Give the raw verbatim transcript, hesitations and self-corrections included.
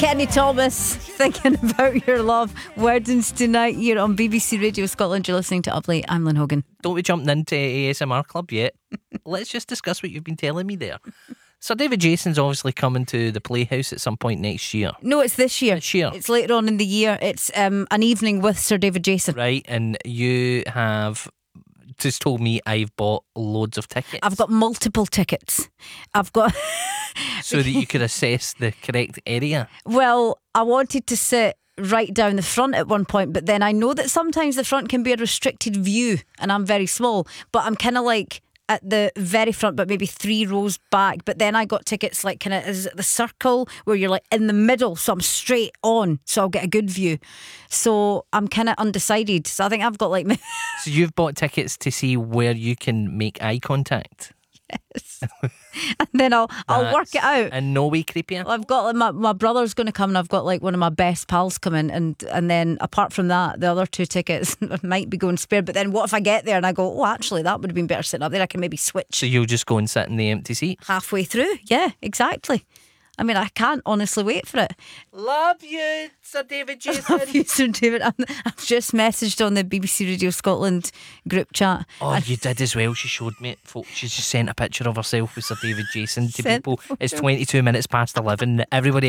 Kenny Thomas, Thinking About Your Love. Weddings tonight here on B B C Radio Scotland. You're listening to Up Late. I'm Lynn Hogan. Don't be jumping into A S M R Club yet. Let's just discuss what you've been telling me there. Sir David Jason's obviously coming to the Playhouse at some point next year. No, it's this year. This year. It's later on in the year. It's um, an evening with Sir David Jason. Right, and you have just told me I've bought loads of tickets. I've got multiple tickets. I've got... so that you could assess the correct area. Well, I wanted to sit right down the front at one point, but then I know that sometimes the front can be a restricted view and I'm very small, but I'm kind of like at the very front, but maybe three rows back. But then I got tickets like kind of, is it the circle where you're like in the middle, so I'm straight on, so I'll get a good view. So I'm kind of undecided. So I think I've got like so you've bought tickets to see where you can make eye contact. Yes. And then I'll I'll That's work it out. in no way creepier. I've got like, my, my brother's going to come and I've got like one of my best pals coming, and and then apart from that, the other two tickets might be going spare. But then what if I get there and I go, oh, actually that would have been better sitting up there, I can maybe switch. So you'll just go and sit in the empty seat halfway through. Yeah, exactly. I mean, I can't honestly wait for it. Love you, Sir David Jason. Love you, Sir David. I'm, I've just messaged on the B B C Radio Scotland group chat. Oh, you did as well. She showed me it, folks. She's just sent a picture of herself with Sir David Jason to Sent people. It's twenty-two minutes past eleven. Everybody